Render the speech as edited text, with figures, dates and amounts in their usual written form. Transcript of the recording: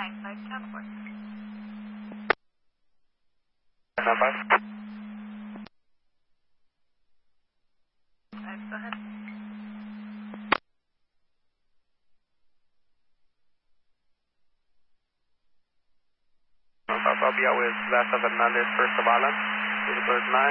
Tower. Stand by. Go ahead. Papa Biao is last of Hernandez, first of Alan. Bird 9.